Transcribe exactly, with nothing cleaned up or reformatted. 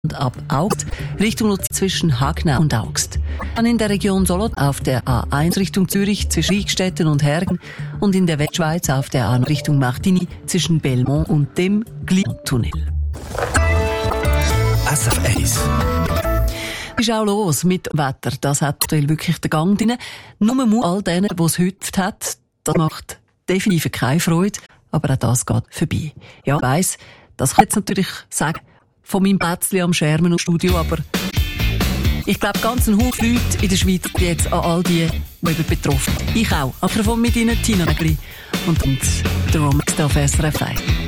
und ab Augst Richtung Luzern zwischen Hagnau und Augst. Dann in der Region Solothurn auf der A eins Richtung Zürich zwischen Riegstetten und Hergen und in der Westschweiz auf der A Richtung Martigny zwischen Belmont und dem Gliatunnel. S F eins. Es ist auch los mit Wetter. Das hat wirklich den Gang drin. Nur Mut all denen, die es heute hat, das macht definitiv keine Freude. Aber auch das geht vorbei. Ja, ich weiss, das kann ich jetzt natürlich sagen, von meinem Plätzchen am Schermen im Studio, aber ich glaube, ganz ein Haufen Leute in der Schweiz, die jetzt an all die, die betroffen sind. Ich auch. Mikrofon mit Ihnen, Tina Nägeli und, und der Romix auf S R F eins.